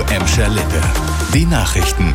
Radio Emscher Lippe. Die Nachrichten.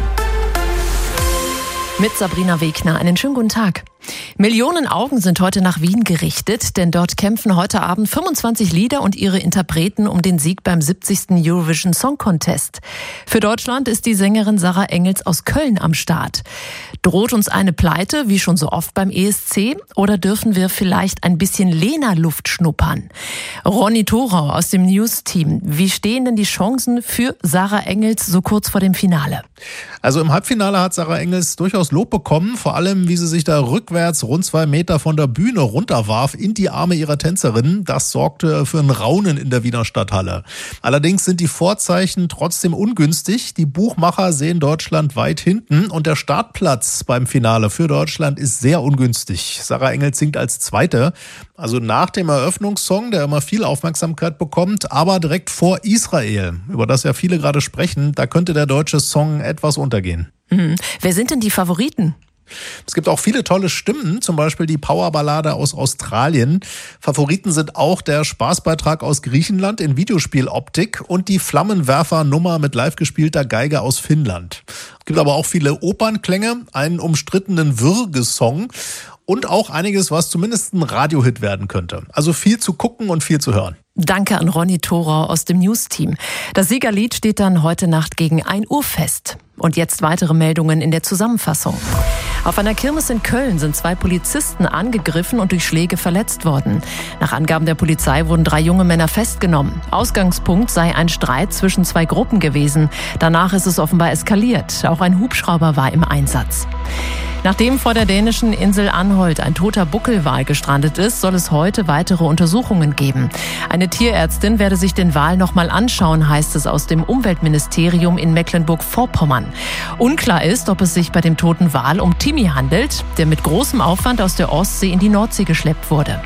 Mit Sabrina Wegner. Einen schönen guten Tag. Millionen Augen sind heute nach Wien gerichtet, denn dort kämpfen heute Abend 25 Lieder und ihre Interpreten um den Sieg beim 70. Eurovision Song Contest. Für Deutschland ist die Sängerin Sarah Engels aus Köln am Start. Droht uns eine Pleite, wie schon so oft beim ESC, oder dürfen wir vielleicht ein bisschen Lena-Luft schnuppern? Ronny Thorau aus dem News-Team. Wie stehen denn die Chancen für Sarah Engels so kurz vor dem Finale? Also im Halbfinale hat Sarah Engels durchaus Lob bekommen, vor allem wie sie sich da rückwärts rund 2 Meter von der Bühne runterwarf in die Arme ihrer Tänzerin. Das sorgte für ein Raunen in der Wiener Stadthalle. Allerdings sind die Vorzeichen trotzdem ungünstig. Die Buchmacher sehen Deutschland weit hinten und der Startplatz beim Finale für Deutschland ist sehr ungünstig. Sarah Engels singt als Zweite, also nach dem Eröffnungssong, der immer viel Aufmerksamkeit bekommt, aber direkt vor Israel, über das ja viele gerade sprechen. Da könnte der deutsche Song etwas untergehen. Wer sind denn die Favoriten? Es gibt auch viele tolle Stimmen, zum Beispiel die Powerballade aus Australien. Favoriten sind auch der Spaßbeitrag aus Griechenland in Videospieloptik und die Flammenwerfer-Nummer mit live gespielter Geige aus Finnland. Es gibt aber auch viele Opernklänge, einen umstrittenen Würgesong und auch einiges, was zumindest ein Radiohit werden könnte. Also viel zu gucken und viel zu hören. Danke an Ronny Thorau aus dem News-Team. Das Siegerlied steht dann heute Nacht gegen 1 Uhr fest. Und jetzt weitere Meldungen in der Zusammenfassung. Auf einer Kirmes in Köln sind 2 Polizisten angegriffen und durch Schläge verletzt worden. Nach Angaben der Polizei wurden 3 junge Männer festgenommen. Ausgangspunkt sei ein Streit zwischen 2 Gruppen gewesen. Danach ist es offenbar eskaliert. Auch ein Hubschrauber war im Einsatz. Nachdem vor der dänischen Insel Anholt ein toter Buckelwal gestrandet ist, soll es heute weitere Untersuchungen geben. Eine Tierärztin werde sich den Wal nochmal anschauen, heißt es aus dem Umweltministerium in Mecklenburg-Vorpommern. Unklar ist, ob es sich bei dem toten Wal um Timmy handelt, der mit großem Aufwand aus der Ostsee in die Nordsee geschleppt wurde.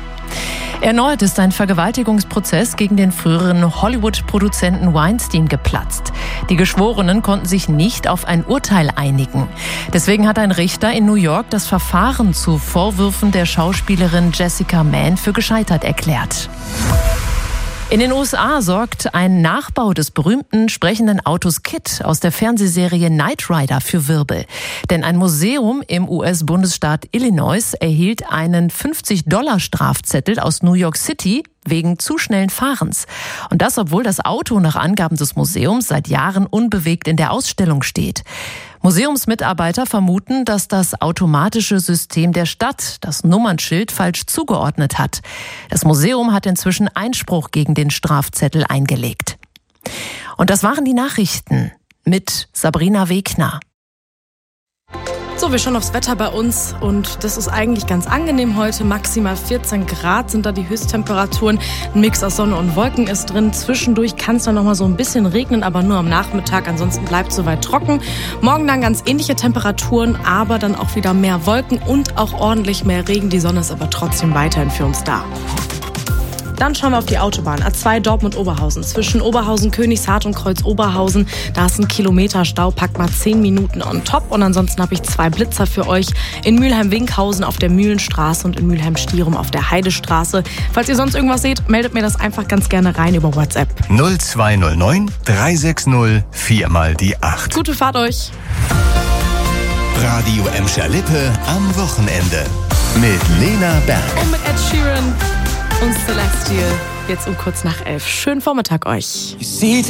Erneut ist ein Vergewaltigungsprozess gegen den früheren Hollywood-Produzenten Weinstein geplatzt. Die Geschworenen konnten sich nicht auf ein Urteil einigen. Deswegen hat ein Richter in New York das Verfahren zu Vorwürfen der Schauspielerin Jessica Mann für gescheitert erklärt. In den USA sorgt ein Nachbau des berühmten sprechenden Autos KITT aus der Fernsehserie Knight Rider für Wirbel. Denn ein Museum im US-Bundesstaat Illinois erhielt einen $50 aus New York City wegen zu schnellen Fahrens. Und das, obwohl das Auto nach Angaben des Museums seit Jahren unbewegt in der Ausstellung steht. Museumsmitarbeiter vermuten, dass das automatische System der Stadt das Nummernschild falsch zugeordnet hat. Das Museum hat inzwischen Einspruch gegen den Strafzettel eingelegt. Und das waren die Nachrichten mit Sabrina Wegner. So, wir schauen aufs Wetter bei uns und das ist eigentlich ganz angenehm heute. Maximal 14 Grad sind da die Höchsttemperaturen. Ein Mix aus Sonne und Wolken ist drin. Zwischendurch kann es dann noch mal so ein bisschen regnen, aber nur am Nachmittag. Ansonsten bleibt es soweit trocken. Morgen dann ganz ähnliche Temperaturen, aber dann auch wieder mehr Wolken und auch ordentlich mehr Regen. Die Sonne ist aber trotzdem weiterhin für uns da. Dann schauen wir auf die Autobahn. A2 Dortmund-Oberhausen. Zwischen Oberhausen, Königshardt und Kreuz-Oberhausen. Da ist ein Kilometer Stau. Packt mal 10 Minuten on top. Und ansonsten habe ich 2 Blitzer für euch. In Mülheim-Winkhausen auf der Mühlenstraße und in Mülheim-Stierum auf der Heidestraße. Falls ihr sonst irgendwas seht, meldet mir das einfach ganz gerne rein über WhatsApp. 0209 360 4 mal die 8. Gute Fahrt euch. Radio Emscher Lippe am Wochenende. Mit Lena Berg. Und mit Ed Sheeran und Celestial. Jetzt um kurz nach 11. Schönen Vormittag euch.